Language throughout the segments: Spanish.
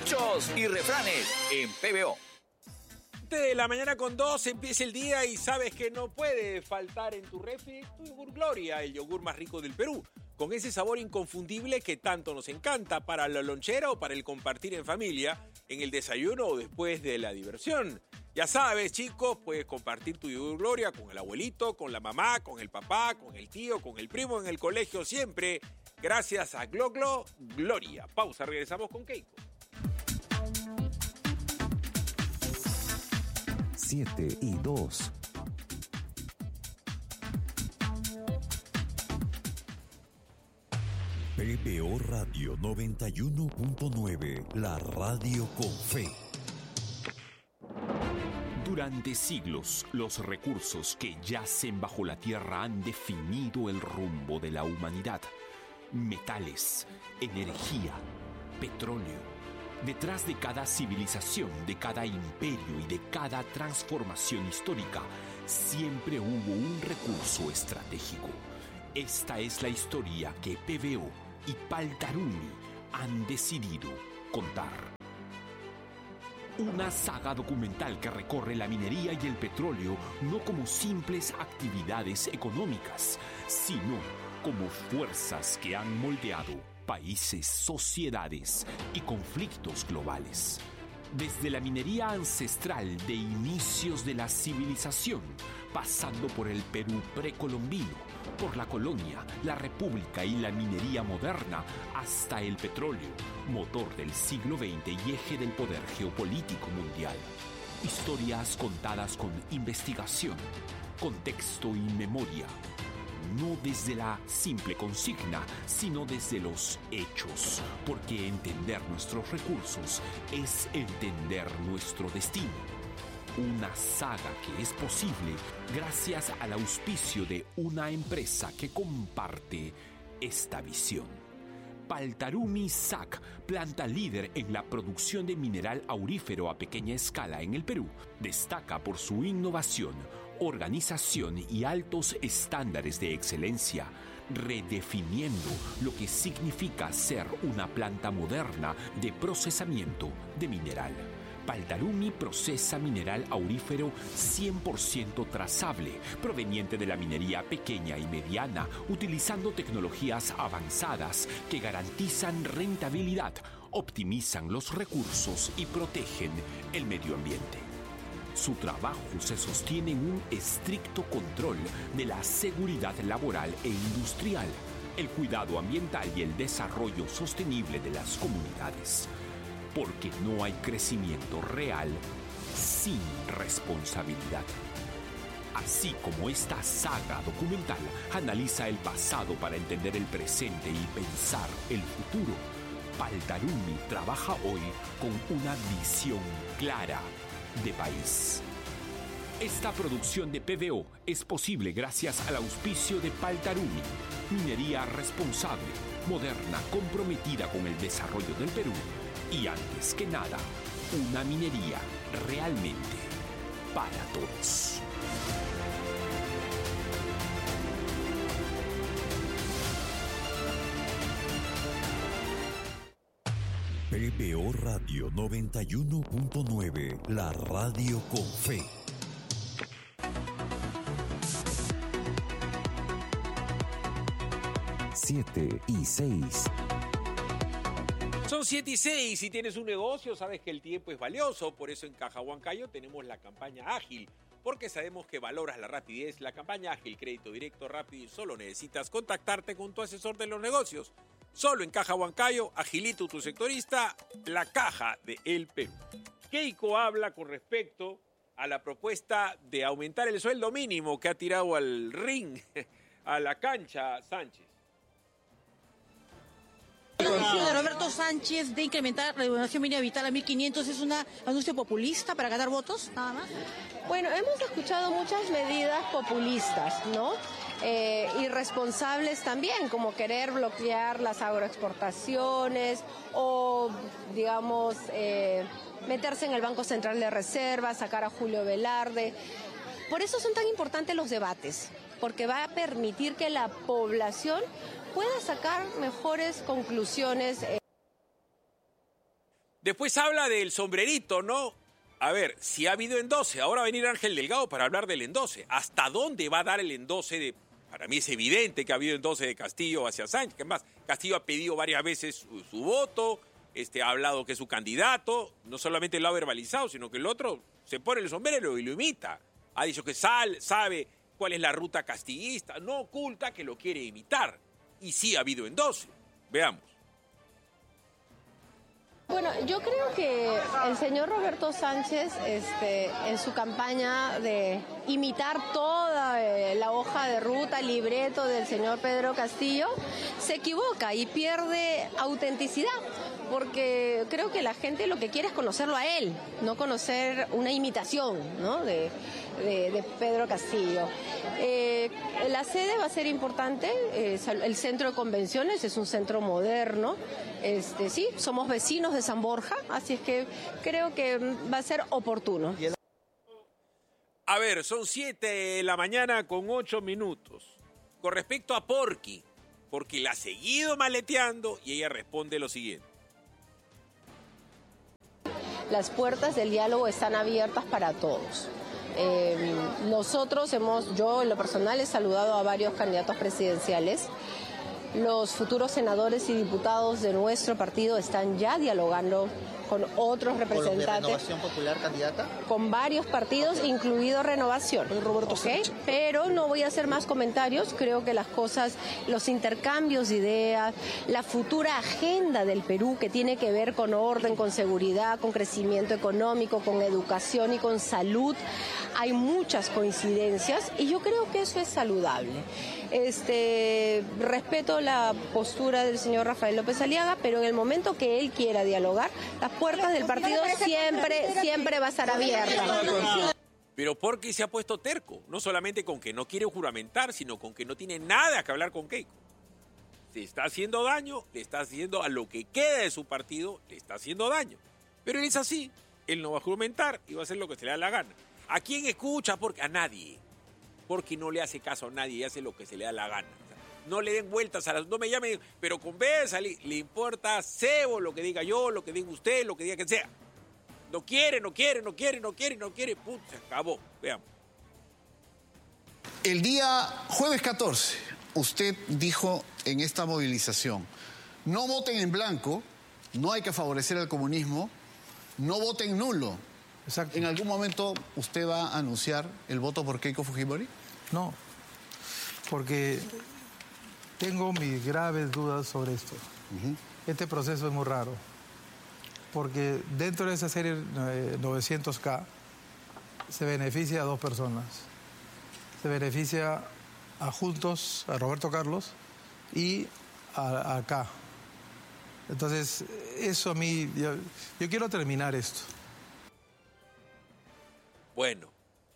Dichos y refranes en PBO. De la mañana con 2 empieza el día y sabes que no puede faltar en tu refri tu yogur Gloria, el yogur más rico del Perú, con ese sabor inconfundible que tanto nos encanta para la lonchera o para el compartir en familia, en el desayuno o después de la diversión. Ya sabes, chicos, puedes compartir tu yogur Gloria con el abuelito, con la mamá, con el papá, con el tío, con el primo, en el colegio, siempre. Gracias a Glo Gloria. Pausa, regresamos con Keiko. 7:02. PBO Radio 91.9, la radio con fe. Durante siglos, los recursos que yacen bajo la tierra han definido el rumbo de la humanidad. Metales, energía, petróleo. Detrás de cada civilización, de cada imperio y de cada transformación histórica, siempre hubo un recurso estratégico. Esta es la historia que PBO y Paltarumi han decidido contar. Una saga documental que recorre la minería y el petróleo no como simples actividades económicas, sino como fuerzas que han moldeado países, sociedades y conflictos globales. Desde la minería ancestral de inicios de la civilización, pasando por el Perú precolombino, por la colonia, la república y la minería moderna, hasta el petróleo, motor del siglo XX y eje del poder geopolítico mundial. Historias contadas con investigación, contexto y memoria. No desde la simple consigna, sino desde los hechos, porque entender nuestros recursos es entender nuestro destino. Una saga que es posible gracias al auspicio de una empresa que comparte esta visión. Paltarumi SAC, planta líder en la producción de mineral aurífero a pequeña escala en el Perú, destaca por su innovación, organización y altos estándares de excelencia, redefiniendo lo que significa ser una planta moderna de procesamiento de mineral. Paltarumi procesa mineral aurífero 100% trazable, proveniente de la minería pequeña y mediana, utilizando tecnologías avanzadas que garantizan rentabilidad, optimizan los recursos y protegen el medio ambiente. Su trabajo se sostiene en un estricto control de la seguridad laboral e industrial, el cuidado ambiental y el desarrollo sostenible de las comunidades. Porque no hay crecimiento real sin responsabilidad. Así como esta saga documental analiza el pasado para entender el presente y pensar el futuro, Paltarumi trabaja hoy con una visión clara de país. Esta producción de PBO es posible gracias al auspicio de Paltarumi, minería responsable, moderna, comprometida con el desarrollo del Perú y, antes que nada, una minería realmente para todos. PBO Radio 91.9, la radio con fe. Siete y 6. Son 7:06. Si tienes un negocio, sabes que el tiempo es valioso. Por eso en Caja Huancayo tenemos la campaña ágil. Porque sabemos que valoras la rapidez. La campaña ágil, crédito directo, rápido, y solo necesitas contactarte con tu asesor de los negocios. Solo en Caja Huancayo, agilito tu sectorista, la Caja de El Perú. Keiko habla con respecto a la propuesta de aumentar el sueldo mínimo que ha tirado al ring, a la cancha Sánchez. El anuncio de Roberto Sánchez de incrementar la remuneración mínima vital a 1.500 es un anuncio populista para ganar votos, nada más. Bueno, hemos escuchado muchas medidas populistas, ¿no? Irresponsables también, como querer bloquear las agroexportaciones o, digamos, meterse en el Banco Central de Reserva, sacar a Julio Velarde. Por eso son tan importantes los debates, porque va a permitir que la población pueda sacar mejores conclusiones. Después habla del sombrerito, ¿no? A ver, si ha habido endose, ahora va a venir Ángel Delgado para hablar del endose. ¿Hasta dónde va a dar el endose de...? Para mí es evidente que ha habido endose de Castillo hacia Sánchez. Que más, Castillo ha pedido varias veces su voto, ha hablado que es su candidato, no solamente lo ha verbalizado, sino que el otro se pone el sombrero y lo imita. Ha dicho que sabe cuál es la ruta castillista, no oculta que lo quiere imitar. Y sí ha habido endose. Veamos. Bueno, yo creo que el señor Roberto Sánchez, en su campaña de imitar toda la hoja de ruta, el libreto del señor Pedro Castillo, se equivoca y pierde autenticidad, porque creo que la gente lo que quiere es conocerlo a él, no conocer una imitación, ¿no? de Pedro Castillo. La sede va a ser importante, el centro de convenciones es un centro moderno, sí, somos vecinos de San Borja, así es que creo que va a ser oportuno. A ver, son 7:08 a.m. Con respecto a Porky la ha seguido maleteando y ella responde lo siguiente. Las puertas del diálogo están abiertas para todos. Nosotros yo en lo personal he saludado a varios candidatos presidenciales. Los futuros senadores y diputados de nuestro partido están ya dialogando con otros representantes. ¿Con Renovación Popular, candidata? Con varios partidos, incluido Renovación. ¿Okay? Pero no voy a hacer más comentarios. Creo que las cosas, los intercambios de ideas, la futura agenda del Perú que tiene que ver con orden, con seguridad, con crecimiento económico, con educación y con salud, hay muchas coincidencias y yo creo que eso es saludable. Respeto la postura del señor Rafael López Aliaga, pero en el momento que él quiera dialogar, las puertas del partido siempre va a estar abiertas. Pero porque se ha puesto terco, no solamente con que no quiere juramentar, sino con que no tiene nada que hablar con Keiko. Se está haciendo daño, le está haciendo a lo que queda de su partido, le está haciendo daño. Pero él es así, él no va a juramentar y va a hacer lo que se le da la gana. ¿A quién escucha? Porque a nadie. Porque no le hace caso a nadie y hace lo que se le da la gana. O sea, no le den vueltas no me llamen, pero conversa, le importa cebo lo que diga yo, lo que diga usted, lo que diga quien sea. No quiere, pum, se acabó. Veamos. El día jueves 14, usted dijo en esta movilización, no voten en blanco, no hay que favorecer al comunismo, no voten nulo. Exacto. ¿En algún momento usted va a anunciar el voto por Keiko Fujimori? No, porque tengo mis graves dudas sobre esto. Este proceso es muy raro, porque dentro de esa serie 900K se beneficia a dos personas. Se beneficia a Juntos, a Roberto Carlos y a K. Entonces, eso a mí, yo quiero terminar esto. Bueno,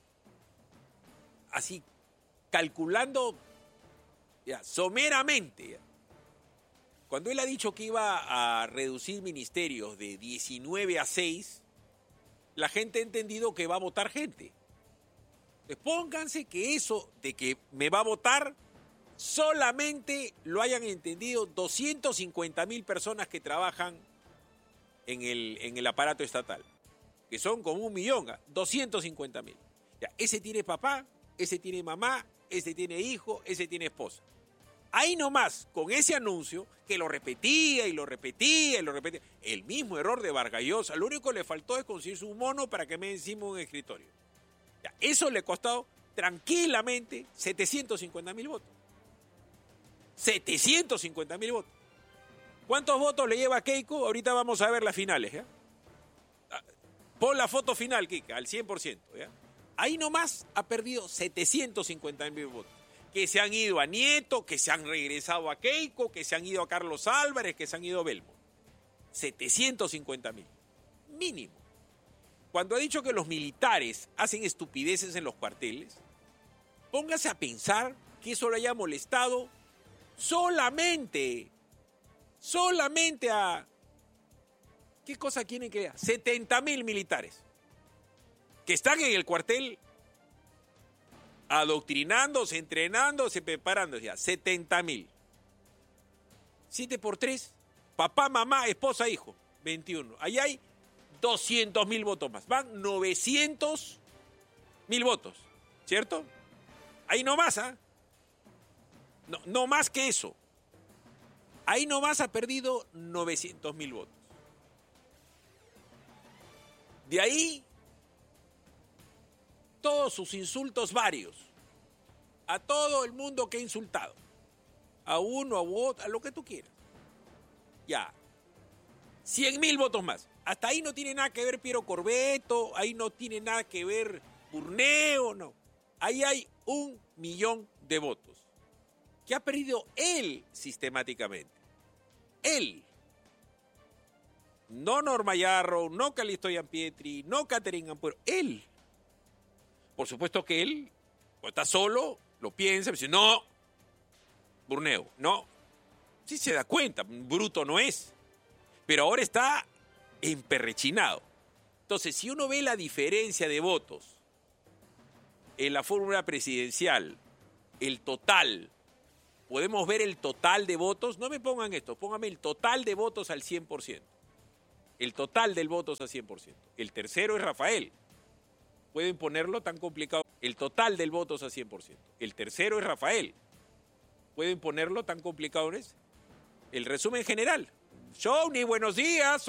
así calculando someramente, cuando él ha dicho que iba a reducir ministerios de 19 a 6, la gente ha entendido que va a votar gente. Entonces, pónganse que eso de que me va a votar solamente lo hayan entendido 250.000 personas que trabajan en el aparato estatal, que son como 1 millón, 250.000. Ese tiene papá, ese tiene mamá, ese tiene hijo, ese tiene esposa. Ahí nomás, con ese anuncio, que lo repetía y lo repetía y lo repetía, el mismo error de Vargas Llosa, lo único que le faltó es conseguirse un mono para que me encima un escritorio. Eso le ha costado tranquilamente 750.000 votos. 750.000 votos. ¿Cuántos votos le lleva a Keiko? Ahorita vamos a ver las finales, ¿ya? Pon la foto final, Kika, al 100%, ¿ya? Ahí nomás ha perdido 750.000 votos. Que se han ido a Nieto, que se han regresado a Keiko, que se han ido a Carlos Álvarez, que se han ido a Belmo. 750.000. Mínimo. Cuando ha dicho que los militares hacen estupideces en los cuarteles, póngase a pensar que eso le haya molestado solamente a... ¿Qué cosa quieren que vea? 70.000 militares que están en el cuartel adoctrinándose, entrenándose, preparándose. 70.000. 7 por 3, papá, mamá, esposa, hijo. 21. Ahí hay 200.000 votos más. Van 900.000 votos, ¿cierto? Ahí no más, ¿ah? No más que eso. Ahí nomás ha perdido 900.000 votos. De ahí, todos sus insultos varios. A todo el mundo que ha insultado. A uno, a otro, a lo que tú quieras. Ya. 100.000 votos más. Hasta ahí no tiene nada que ver Piero Corbeto, ahí no tiene nada que ver Burneo, no. Ahí hay 1 millón de votos. Que ha perdido él sistemáticamente. Él. No Norma Yarro, no Calixto Gianpietri, no Catherine Ampuero. Él. Por supuesto que él, cuando está solo, lo piensa, dice, no, Burneo, no. Sí se da cuenta, bruto no es. Pero ahora está emperrechinado. Entonces, si uno ve la diferencia de votos en la fórmula presidencial, el total, podemos ver el total de votos, no me pongan esto, póngame el total de votos al 100%. El total del votos al 100%. El tercero es Rafael. Pueden ponerlo tan complicado. El total del votos al 100%. El tercero es Rafael. Pueden ponerlo tan complicado, ¿no es? El resumen general. Johnny, buenos días.